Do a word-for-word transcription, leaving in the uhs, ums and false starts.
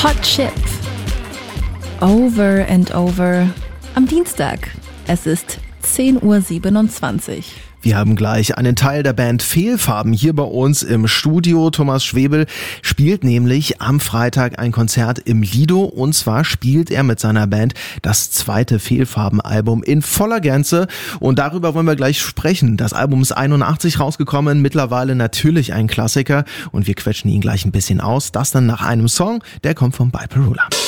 Hot Chip. Over and over. Am Dienstag. Es ist zehn Uhr siebenundzwanzig. Wir haben gleich einen Teil der Band Fehlfarben hier bei uns im Studio. Thomas Schwebel spielt nämlich am Freitag ein Konzert im Lido. Und zwar spielt er mit seiner Band das zweite Fehlfarben-Album in voller Gänze. Und darüber wollen wir gleich sprechen. Das Album ist einundachtzig rausgekommen, mittlerweile natürlich ein Klassiker. Und wir quetschen ihn gleich ein bisschen aus. Das dann nach einem Song, der kommt von Bipolar.